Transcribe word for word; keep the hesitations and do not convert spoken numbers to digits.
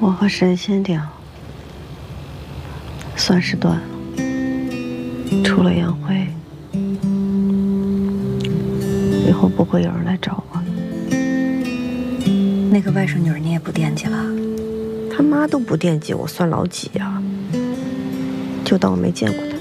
我和神仙店算是断了，除了杨辉，以后不会有人来找我。 那个外甥女儿你也不惦记了？ 他妈都不惦记我，算老几啊？就当我没见过他。